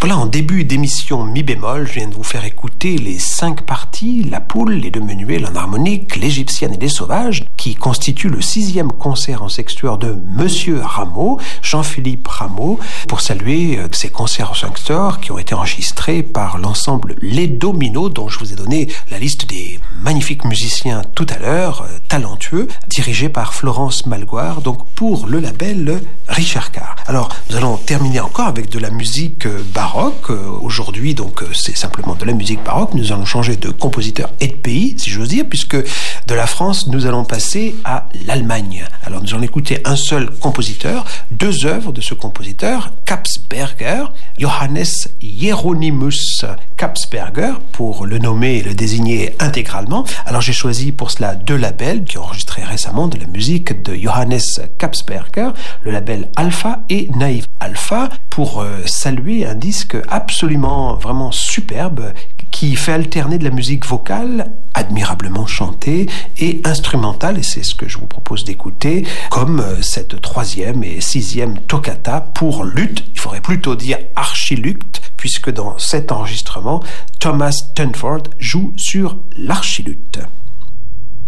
Voilà, en début d'émission mi bémol, je viens de vous faire écouter les 5 parties, la poule, les 2 menuets, l'harmonique, l'égyptienne et les sauvages, qui constituent le 6e concert en sextuor de Monsieur Rameau, Jean-Philippe Rameau, pour saluer ces concerts en sextuor qui ont été enregistrés par l'ensemble Les Dominos, dont je vous ai donné la liste des magnifiques musiciens tout à l'heure, talentueux, dirigés par Florence Malgoire, donc pour le label Richard Carr. Alors, nous allons terminer encore avec de la musique baroque. Aujourd'hui, donc, c'est simplement de la musique baroque. Nous allons changer de compositeur et de pays, si j'ose dire, puisque de la France, nous allons passer à l'Allemagne. Alors, nous allons écouter un seul compositeur, 2 œuvres de ce compositeur, Kapsberger, Johannes Hieronymus Kapsberger, pour le nommer et le désigner intégralement. Alors, j'ai choisi pour cela 2 labels qui ont enregistré récemment de la musique de Johannes Kapsberger, le label Alpha et Naïf Alpha, pour saluer un disque absolument, vraiment superbe, qui fait alterner de la musique vocale, admirablement chantée, et instrumentale, et c'est ce que je vous propose d'écouter, comme cette 3e et 6e toccata pour luth, il faudrait plutôt dire archiluth, puisque dans cet enregistrement, Thomas Tunford joue sur l'archiluth.